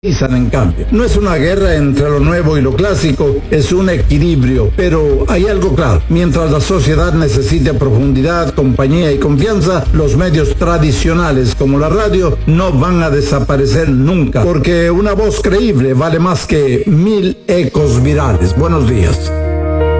En cambio, no es una guerra entre lo nuevo y lo clásico, es un equilibrio, pero hay algo claro: mientras la sociedad necesite profundidad, compañía y confianza, los medios tradicionales como la radio no van a desaparecer nunca, porque una voz creíble vale más que 1000 ecos virales. Buenos días.